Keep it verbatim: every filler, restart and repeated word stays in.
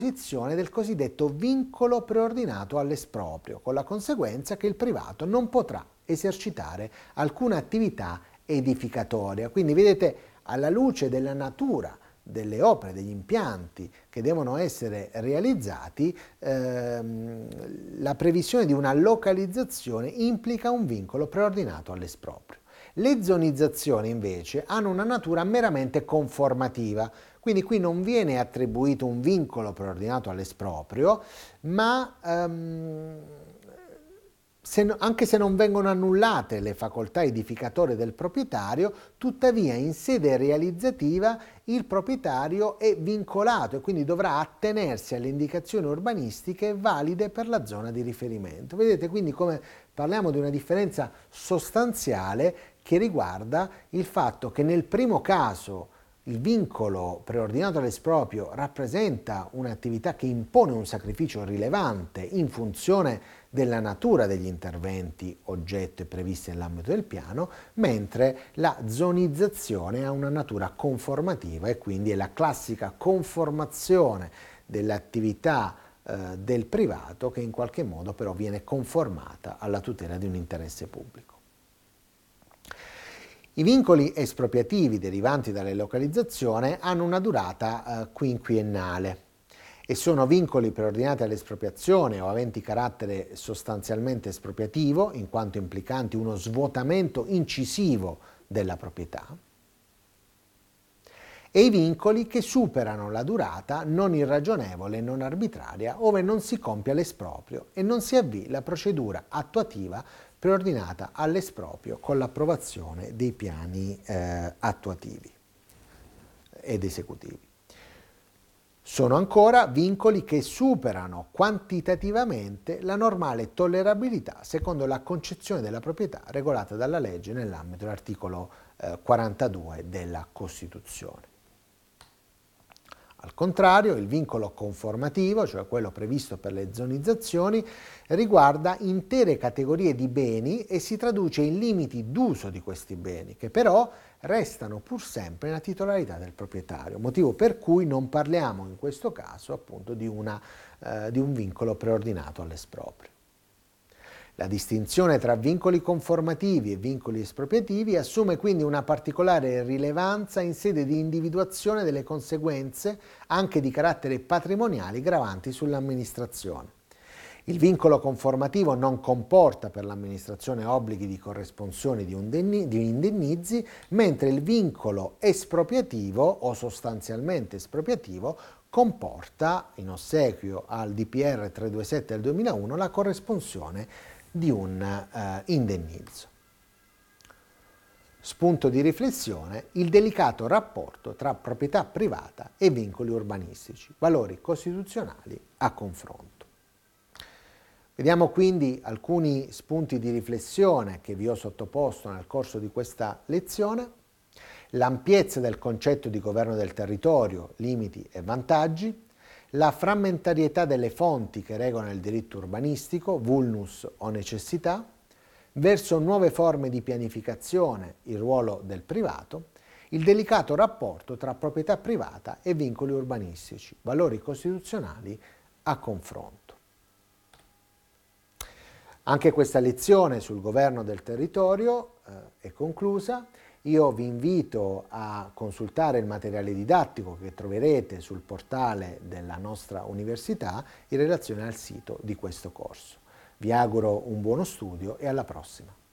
posizione del cosiddetto vincolo preordinato all'esproprio, con la conseguenza che il privato non potrà esercitare alcuna attività edificatoria. Quindi vedete, alla luce della natura delle opere, degli impianti che devono essere realizzati, ehm, la previsione di una localizzazione implica un vincolo preordinato all'esproprio. Le zonizzazioni invece hanno una natura meramente conformativa, quindi qui non viene attribuito un vincolo preordinato all'esproprio, ma ehm, se no, anche se non vengono annullate le facoltà edificatorie del proprietario, tuttavia in sede realizzativa il proprietario è vincolato e quindi dovrà attenersi alle indicazioni urbanistiche valide per la zona di riferimento. Vedete quindi come parliamo di una differenza sostanziale che riguarda il fatto che nel primo caso il vincolo preordinato all'esproprio rappresenta un'attività che impone un sacrificio rilevante in funzione della natura degli interventi oggetto e previsti nell'ambito del piano, mentre la zonizzazione ha una natura conformativa e quindi è la classica conformazione dell'attività eh, del privato che in qualche modo però viene conformata alla tutela di un interesse pubblico. I vincoli espropriativi derivanti dalle localizzazioni hanno una durata eh, quinquennale e sono vincoli preordinati all'espropriazione o aventi carattere sostanzialmente espropriativo, in quanto implicanti uno svuotamento incisivo della proprietà, e i vincoli che superano la durata non irragionevole e non arbitraria, ove non si compia l'esproprio e non si avvii la procedura attuativa preordinata all'esproprio con l'approvazione dei piani eh, attuativi ed esecutivi. Sono ancora vincoli che superano quantitativamente la normale tollerabilità secondo la concezione della proprietà regolata dalla legge nell'ambito dell'articolo eh, quarantadue della Costituzione. Al contrario, il vincolo conformativo, cioè quello previsto per le zonizzazioni, riguarda intere categorie di beni e si traduce in limiti d'uso di questi beni, che però restano pur sempre nella titolarità del proprietario, motivo per cui non parliamo in questo caso appunto di, una, eh, di un vincolo preordinato all'esproprio. La distinzione tra vincoli conformativi e vincoli espropriativi assume quindi una particolare rilevanza in sede di individuazione delle conseguenze, anche di carattere patrimoniali, gravanti sull'amministrazione. Il vincolo conformativo non comporta per l'amministrazione obblighi di corresponsione di indennizi, mentre il vincolo espropriativo o sostanzialmente espropriativo comporta, in ossequio al D P R trecentoventisette del duemilauno, la corresponsione di un eh, indennizzo. Spunto di riflessione: il delicato rapporto tra proprietà privata e vincoli urbanistici, valori costituzionali a confronto. Vediamo quindi alcuni spunti di riflessione che vi ho sottoposto nel corso di questa lezione. L'ampiezza del concetto di governo del territorio, limiti e vantaggi, la frammentarietà delle fonti che regolano il diritto urbanistico, vulnus o necessità, verso nuove forme di pianificazione, il ruolo del privato, il delicato rapporto tra proprietà privata e vincoli urbanistici, valori costituzionali a confronto. Anche questa lezione sul governo del territorio eh, è conclusa. Io vi invito a consultare il materiale didattico che troverete sul portale della nostra università in relazione al sito di questo corso. Vi auguro un buono studio e alla prossima.